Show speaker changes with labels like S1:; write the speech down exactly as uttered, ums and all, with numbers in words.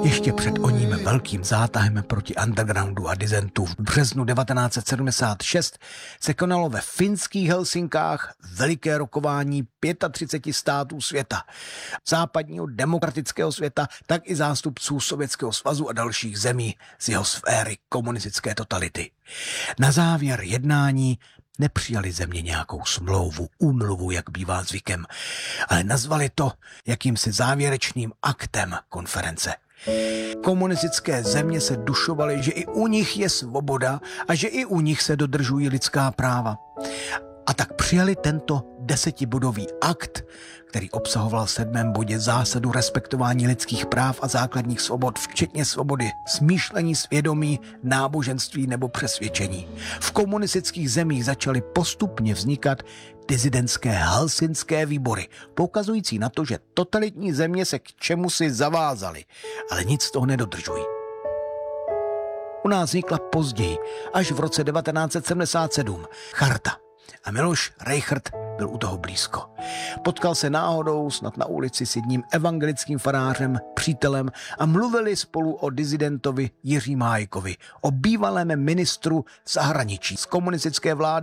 S1: Ještě před oním velkým zátahem proti undergroundu a disentu v březnu devatenáct set sedmdesát šest se konalo ve finských Helsinkách veliké rokování třicet pět států světa. Západního demokratického světa, tak i zástupců Sovětského svazu a dalších zemí z jeho sféry komunistické totality. Na závěr jednání nepřijali země nějakou smlouvu, úmluvu, jak bývá zvykem, ale nazvali to jakýmsi závěrečným aktem konference. Komunistické země se dušovaly, že i u nich je svoboda a že i u nich se dodržují lidská práva. A tak přijali tento desetibodový akt, který obsahoval v sedmém bodě zásadu respektování lidských práv a základních svobod, včetně svobody smýšlení, svědomí, náboženství nebo přesvědčení. V komunistických zemích začaly postupně vznikat disidentské helsinské výbory, poukazující na to, že totalitní země se k čemu si zavázaly, ale nic z toho nedodržují. U nás vznikla později, až v roce devatenáct set sedmdesát sedm, charta. A Miloš Reichert byl u toho blízko. Potkal se náhodou snad na ulici s jedním evangelickým farářem, přítelem a mluvili spolu o disidentovi Jiřím Hájkovi, o bývalém ministru zahraničí z komunistické vlády